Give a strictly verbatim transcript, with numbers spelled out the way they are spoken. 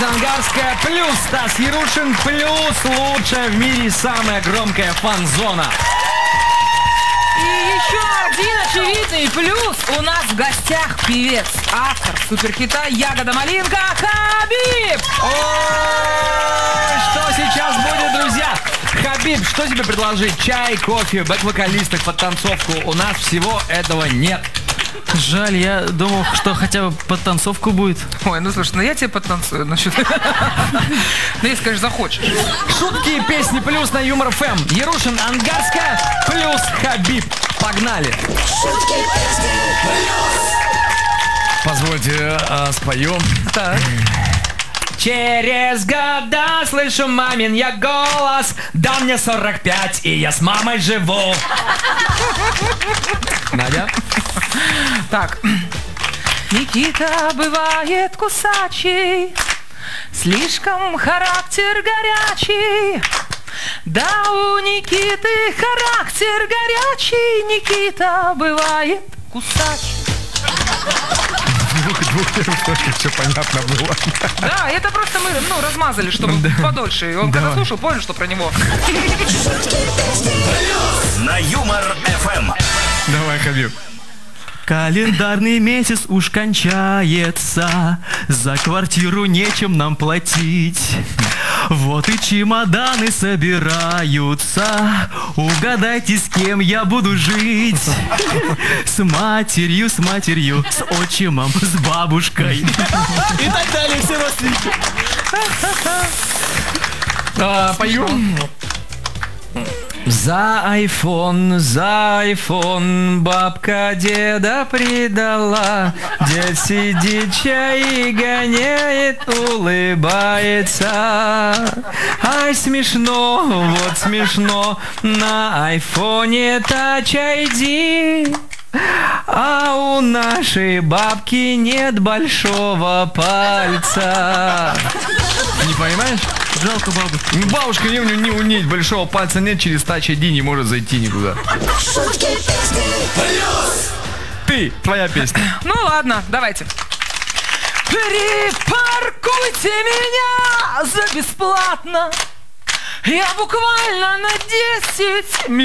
Надежда Ангарская плюс Стас Ярушин плюс лучшая в мире самая громкая фан-зона. И еще один очевидный плюс. У нас в гостях певец, автор суперхита «Ягода малинка» Хабиб. Ой, что сейчас будет, друзья? Хабиб, что тебе предложить? Чай, кофе, бэк-вокалисток, подтанцовку? У нас всего этого нет. Жаль, я думал, что хотя бы подтанцовку будет. Ой, ну слушай, ну я тебе подтанцую. Ну, ну если, конечно, захочешь. Шутки и песни плюс на Юмор ФМ. Ярушин, Ангарская плюс Хабиб. Погнали. Шутки, песни, плюс. Позвольте, а, споем. Так. Через года слышу мамин я голос. Да мне сорок пять, и я с мамой живу. Надя? Так. Никита бывает кусачий, слишком характер горячий. Да, у Никиты характер горячий, Никита бывает кусачий. Двух, двух первых строчках все понятно было. Да, это просто мы, ну, размазали, чтобы Да. подольше. И он Да. когда слушал, понял, что про него. На Юмор ФМ. Давай, Хабиб. Календарный месяц уж кончается, за квартиру нечем нам платить. Вот и чемоданы собираются, угадайте, с кем я буду жить. С матерью, с матерью, с отчимом, с бабушкой. И так далее, все родственники. А, пою. За айфон, за айфон бабка деда предала. Дед сидит, чай гоняет, улыбается. Ай, смешно, вот смешно, на айфоне Touch ай ди. А у нашей бабки нет большого пальца. Не понимаешь? Жалко бабушку. Бабушка не, не, у нее большого пальца нет, через Touch ай ди не может зайти никуда. Шутки, песни, плюс. Ты, твоя песня. Ну ладно, давайте. Припаркуйте меня за бесплатно. Я буквально на десять минут